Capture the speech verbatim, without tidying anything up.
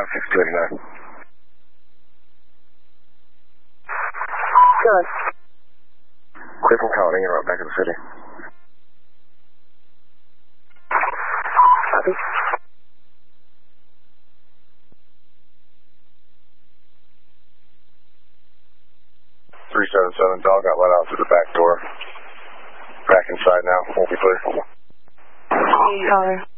six two eighty-nine. Good. Clear from Colony and right back to the city. Copy. three seven seven, dog got let out through the back door. Back inside now, won't be clear. Copy.